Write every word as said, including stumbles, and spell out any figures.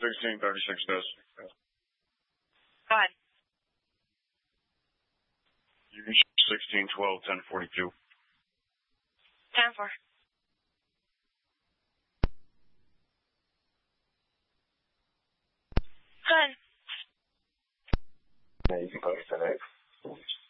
sixteen thirty-six does. Go ahead. sixteen twelve ten forty-two. ten four. Go ahead. Yeah, you can post the next.